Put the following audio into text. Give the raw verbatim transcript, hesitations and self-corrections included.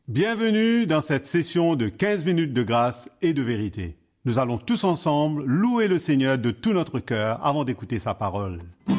Bienvenue dans cette session de quinze minutes de grâce et de vérité. Nous allons tous ensemble louer le Seigneur de tout notre cœur avant d'écouter sa parole.